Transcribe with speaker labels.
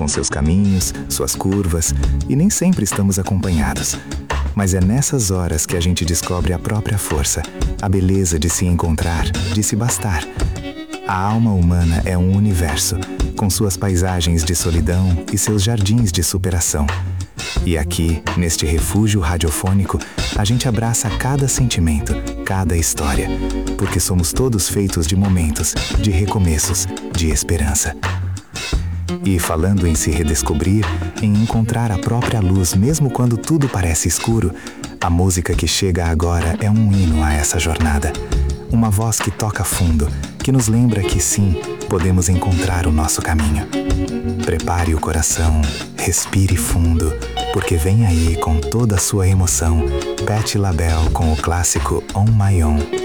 Speaker 1: com seus caminhos, suas curvas, e nem sempre estamos acompanhados. Mas é nessas horas que a gente descobre a própria força, a beleza de se encontrar, de se bastar. A alma humana é um universo, com suas paisagens de solidão e seus jardins de superação. E aqui, neste refúgio radiofônico, a gente abraça cada sentimento, cada história, porque somos todos feitos de momentos, de recomeços, de esperança. E falando em se redescobrir, em encontrar a própria luz mesmo quando tudo parece escuro, a música que chega agora é um hino a essa jornada. Uma voz que toca fundo, que nos lembra que sim, podemos encontrar o nosso caminho. Prepare o coração, respire fundo, porque vem aí com toda a sua emoção, Patti LaBelle com o clássico On My Own.